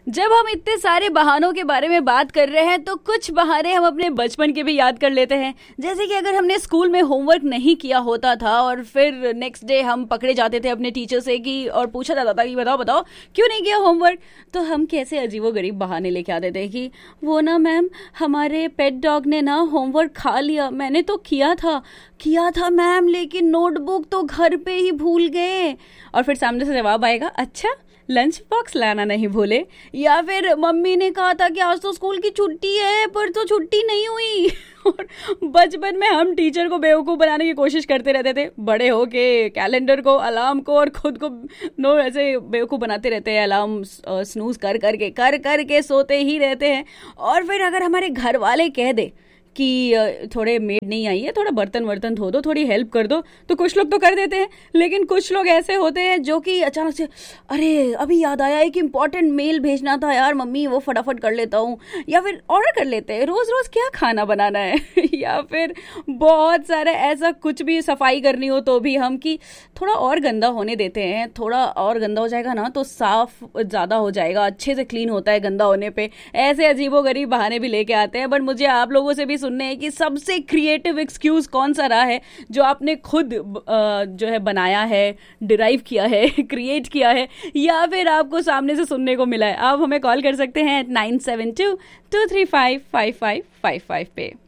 जब हम इतने सारे बहानों के बारे में बात कर रहे हैं तो कुछ बहाने हम अपने बचपन के भी याद कर लेते हैं। जैसे कि अगर हमने स्कूल में होमवर्क नहीं किया होता था और फिर नेक्स्ट डे हम पकड़े जाते थे अपने टीचर से कि और पूछा जाता था कि बताओ बताओ क्यों नहीं किया होमवर्क, तो हम कैसे अजीबोगरीब बहाने लेके आते थे कि वो ना मैम हमारे पेट डॉग ने ना होमवर्क खा लिया, मैंने तो किया था मैम, लेकिन नोटबुक तो घर पे ही भूल गए। और फिर सामने से जवाब आएगा, अच्छा लंच बॉक्स लाना नहीं भूले। या फिर मम्मी ने कहा था कि आज तो स्कूल की छुट्टी है पर तो छुट्टी नहीं हुई। और बचपन में हम टीचर को बेवकूफ़ बनाने की कोशिश करते रहते थे, बड़े हो के कैलेंडर को, अलार्म को और खुद को ऐसे बेवकूफ़ बनाते रहते हैं। अलार्म स्नूज कर के सोते ही रहते हैं। और फिर अगर हमारे घर वाले कह दे कि थोड़े मेड नहीं आई है, थोड़ा बर्तन वर्तन धो दो, थोड़ी हेल्प कर दो, तो कुछ लोग तो कर देते हैं। लेकिन कुछ लोग ऐसे होते हैं जो कि अचानक से अरे अभी याद आया है कि इम्पोर्टेंट मेल भेजना था यार मम्मी, वो फटाफट कर लेता हूँ। या फिर ऑर्डर कर लेते हैं, रोज रोज क्या खाना बनाना है। या फिर बहुत सारे ऐसा कुछ भी सफाई करनी हो तो भी हम कि थोड़ा और गंदा होने देते हैं, थोड़ा और गंदा हो जाएगा ना तो साफ ज़्यादा हो जाएगा, अच्छे से क्लीन होता है गंदा होने पे। ऐसे अजीबोगरीब बहाने भी लेके आते हैं। बट मुझे आप लोगों से भी सुनने हैं कि सबसे क्रिएटिव एक्सक्यूज कौन सा रहा है जो आपने खुद जो है बनाया है, डिराइव किया है, क्रिएट किया है, या फिर आपको सामने से सुनने को मिला है। आप हमें कॉल कर सकते हैं 9722355555 पे।